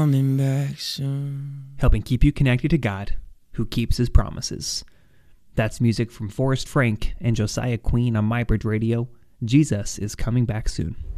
coming back soon. Helping keep you connected to God, who keeps his promises. That's music from Forrest Frank and Josiah Queen on MyBridge Radio. Jesus is coming back soon.